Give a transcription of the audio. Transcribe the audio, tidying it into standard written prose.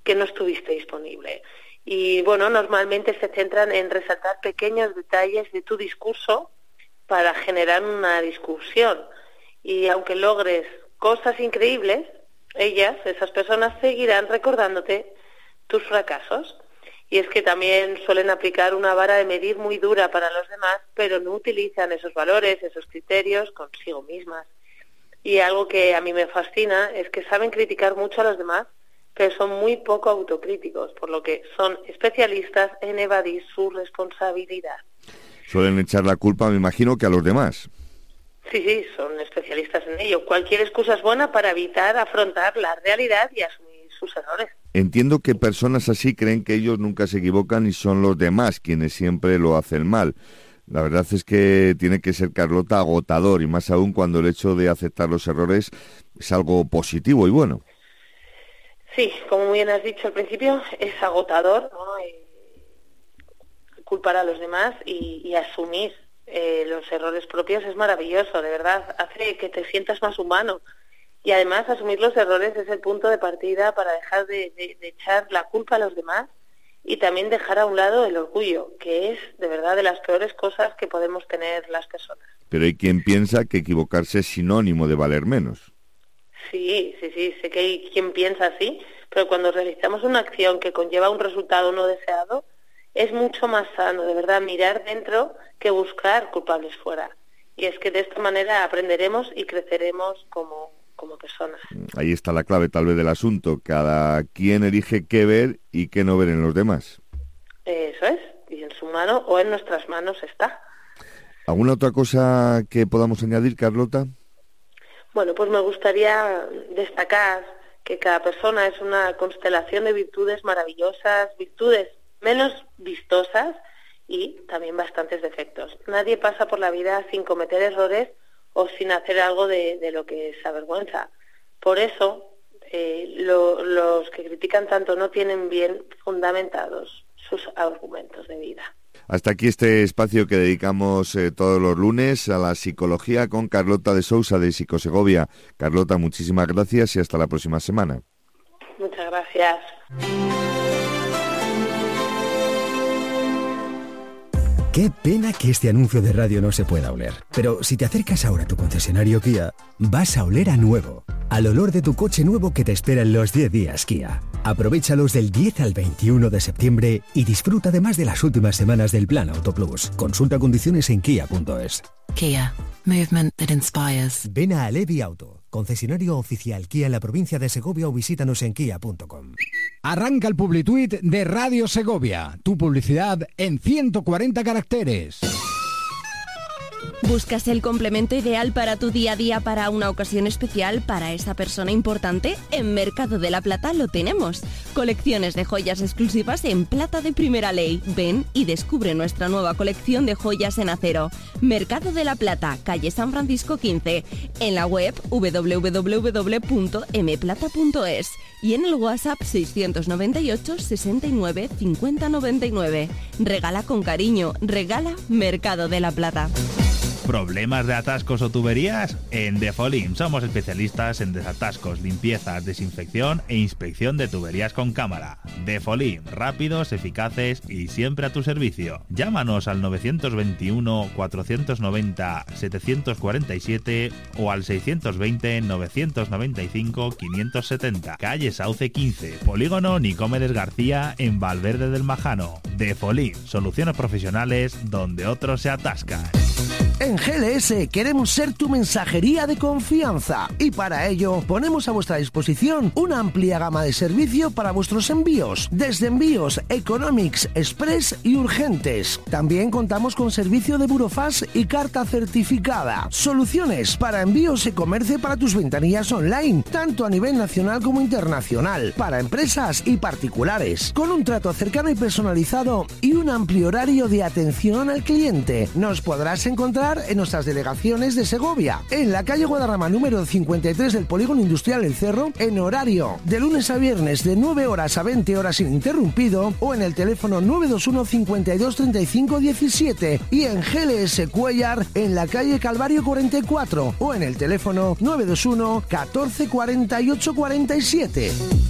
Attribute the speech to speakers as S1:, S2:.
S1: que no estuviste disponible. Y bueno, normalmente se centran en resaltar pequeños detalles de tu discurso para generar una discusión. Y aunque logres cosas increíbles, esas personas, seguirán recordándote tus fracasos. Y es que también suelen aplicar una vara de medir muy dura para los demás, pero no utilizan esos valores, esos criterios consigo mismas. Y algo que a mí me fascina es que saben criticar mucho a los demás, pero son muy poco autocríticos, por lo que son especialistas en evadir su responsabilidad.
S2: Suelen echar la culpa, me imagino, que a los demás.
S1: Sí, son especialistas en ello. Cualquier excusa es buena para evitar afrontar la realidad y asumir sus errores.
S2: Entiendo que personas así creen que ellos nunca se equivocan y son los demás quienes siempre lo hacen mal. La verdad es que tiene que ser, Carlota, agotador, y más aún cuando el hecho de aceptar los errores es algo positivo y bueno.
S1: Sí, como muy bien has dicho al principio, es agotador, ¿no? Culpar a los demás y asumir los errores propios es maravilloso, de verdad, hace que te sientas más humano. Y además asumir los errores es el punto de partida para dejar de echar la culpa a los demás y también dejar a un lado el orgullo, que es de verdad de las peores cosas que podemos tener las personas.
S2: Pero hay quien piensa que equivocarse es sinónimo de valer menos.
S1: Sí, sé que hay quien piensa así, pero cuando realizamos una acción que conlleva un resultado no deseado, es mucho más sano, de verdad, mirar dentro que buscar culpables fuera. Y es que de esta manera aprenderemos y creceremos como personas.
S2: Ahí está la clave tal vez del asunto. Cada quien elige qué ver y qué no ver en los demás.
S1: Eso es, y en su mano o en nuestras manos está.
S2: ¿Alguna otra cosa que podamos añadir, Carlota?
S1: Bueno, pues me gustaría destacar que cada persona es una constelación de virtudes maravillosas, virtudes menos vistosas y también bastantes defectos. Nadie pasa por la vida sin cometer errores o sin hacer algo de lo que se avergüenza. Por eso, los que critican tanto no tienen bien fundamentados sus argumentos de vida.
S2: Hasta aquí este espacio que dedicamos todos los lunes a la psicología con Carlota de Sousa de Psicosegovia. Carlota, muchísimas gracias y hasta la próxima semana.
S1: Muchas gracias.
S3: Qué pena que este anuncio de radio no se pueda oler. Pero si te acercas ahora a tu concesionario Kia, vas a oler a nuevo. Al olor de tu coche nuevo que te espera en los 10 días Kia. Aprovéchalos del 10 al 21 de septiembre y disfruta además de las últimas semanas del Plan Auto Plus. Consulta condiciones en kia.es.
S4: Kia. Movement that inspires.
S3: Ven a Alevi Auto, concesionario oficial Kia en la provincia de Segovia, o visítanos en kia.com.
S5: Arranca el Publituit de Radio Segovia. Tu publicidad en 140 caracteres.
S6: ¿Buscas el complemento ideal para tu día a día, para una ocasión especial, para esa persona importante? En Mercado de la Plata lo tenemos. Colecciones de joyas exclusivas en plata de primera ley. Ven y descubre nuestra nueva colección de joyas en acero. Mercado de la Plata, calle San Francisco 15. En la web www.mplata.es y en el WhatsApp 698 69 50 99. Regala con cariño. Regala Mercado de la Plata.
S7: ¿Problemas de atascos o tuberías? En Defolim somos especialistas en desatascos, limpiezas, desinfección e inspección de tuberías con cámara. Defolim, rápidos, eficaces y siempre a tu servicio. Llámanos al 921 490 747 o al 620 995 570. Calle Sauce 15, Polígono Nicomedes García en Valverde del Majano. Defolim, soluciones profesionales donde otros se atascan.
S8: En GLS queremos ser tu mensajería de confianza y para ello ponemos a vuestra disposición una amplia gama de servicio para vuestros envíos, desde envíos Economics, Express y urgentes. También contamos con servicio de burofax y carta certificada. Soluciones para envíos y comercio para tus ventanillas online, tanto a nivel nacional como internacional, para empresas y particulares, con un trato cercano y personalizado y un amplio horario de atención al cliente. Nos podrás encontrar en nuestras delegaciones de Segovia, en la calle Guadarrama número 53 del Polígono Industrial El Cerro, en horario de lunes a viernes de 9 horas a 20 horas ininterrumpido, o en el teléfono 921 52 35 17 y en GLS Cuellar en la calle Calvario 44 o en el teléfono 921 14 48 47.